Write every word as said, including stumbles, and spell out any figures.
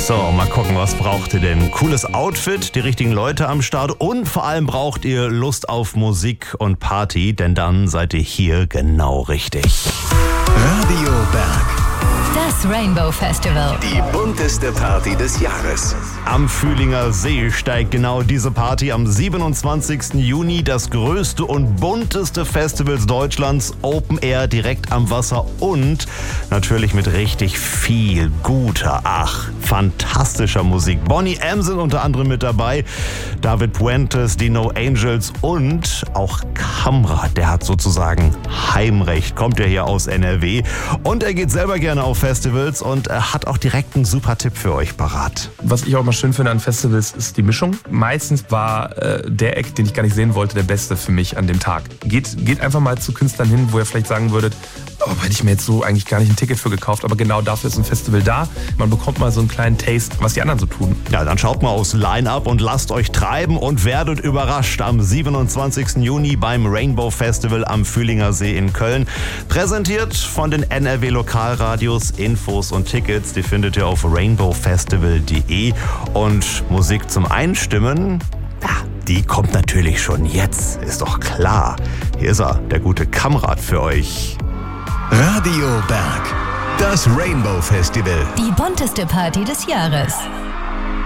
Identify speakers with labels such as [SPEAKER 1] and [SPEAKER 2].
[SPEAKER 1] So, mal gucken, was braucht ihr denn? Cooles Outfit, die richtigen Leute am Start und vor allem braucht ihr Lust auf Musik und Party, denn dann seid ihr hier genau richtig.
[SPEAKER 2] Radio Berg.
[SPEAKER 3] Das Rainbow Festival.
[SPEAKER 2] Die bunteste Party des Jahres.
[SPEAKER 1] Am Fühlinger See steigt genau diese Party am siebenundzwanzigsten Juni. Das größte und bunteste Festival Deutschlands. Open Air direkt am Wasser und natürlich mit richtig viel guter, ach, fantastischer Musik. Boney M. sind unter anderem mit dabei. David Puentes, die No Angels und auch Kamrat. Der hat sozusagen Heimrecht. Kommt ja hier aus N R W. Und er geht selber gerne auf Festivals und er hat auch direkt einen super Tipp für euch parat.
[SPEAKER 4] Was ich auch mal schön finde an Festivals ist die Mischung. Meistens war äh, der Act, den ich gar nicht sehen wollte, der beste für mich an dem Tag. Geht, geht einfach mal zu Künstlern hin, wo ihr vielleicht sagen würdet, oh, hätte ich mir jetzt so eigentlich gar nicht ein Ticket für gekauft, aber genau dafür ist ein Festival da. Man bekommt mal so einen kleinen Taste, was die anderen so tun.
[SPEAKER 1] Ja, dann schaut mal aufs Line-Up und lasst euch treiben und werdet überrascht am siebenundzwanzigsten Juni beim Rainbow Festival am Fühlinger See in Köln. Präsentiert von den N R W Lokalradios. Infos und Tickets, die findet ihr auf rainbow festival punkt de und Musik zum Einstimmen, ja, die kommt natürlich schon jetzt, ist doch klar. Hier ist er, der gute Kamrat für euch.
[SPEAKER 2] Radio Berg. Das Rainbow Festival.
[SPEAKER 3] Die bunteste Party des Jahres.